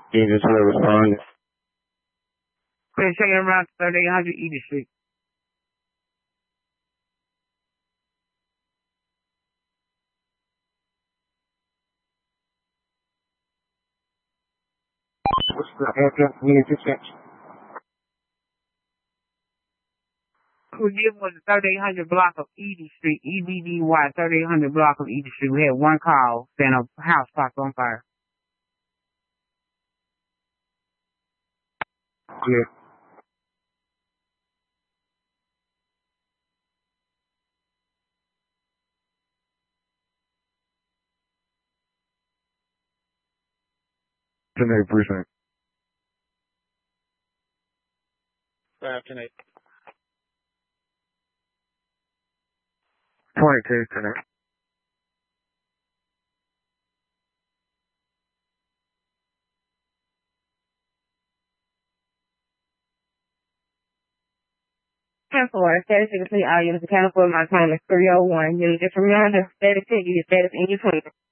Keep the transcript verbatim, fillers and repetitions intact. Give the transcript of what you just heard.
Agent to respond. Clear checking around thirty-eight hundred Edie Street. What's the address needed to check? Who did was the thirty-eight hundred block of Edie Street, E D D Y, thirty-eight hundred block of Edie Street. We had one call saying a house caught on fire. Clear. ten eight precinct. five ten eight. twenty-two, ten eight. ten four, status is complete. All units accounted for. My time is three oh one. Unit just reminder, status ten, you get status in your twenty.